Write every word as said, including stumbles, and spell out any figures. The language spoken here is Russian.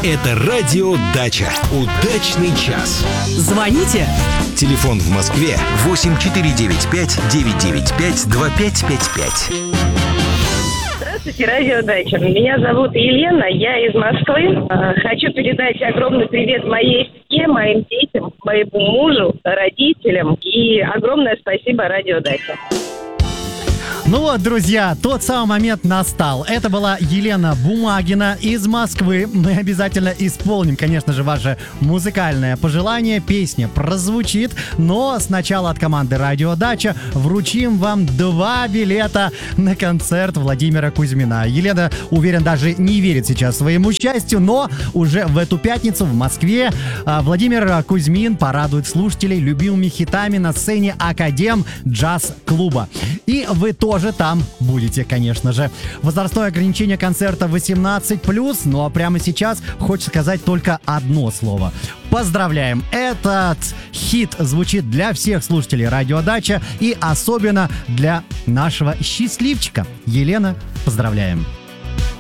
Это радио «Дача». Удачный час. Звоните. Телефон в Москве восемь четыре девять пять девять девять пять два пять пять пять. Здравствуйте, радио «Дача». Меня зовут Елена, я из Москвы. Хочу передать огромный привет моей семье, моим детям, моему мужу, родителям. И огромное спасибо радио «Дача». Ну вот, друзья, тот самый момент настал. Это была Елена Бумагина из Москвы. Мы обязательно исполним, конечно же, ваше музыкальное пожелание. Песня прозвучит, но сначала от команды «Радио Дача» вручим вам два билета на концерт Владимира Кузьмина. Елена, уверен, даже не верит сейчас своему счастью, но уже в эту пятницу в Москве Владимир Кузьмин порадует слушателей любимыми хитами на сцене Академ джаз-клуба. И вы тоже тоже там будете, конечно же. Возрастное ограничение концерта восемнадцать плюс, ну а прямо сейчас хочется сказать только одно слово. Поздравляем! Этот хит звучит для всех слушателей радио «Дача» и особенно для нашего счастливчика. Елена, поздравляем!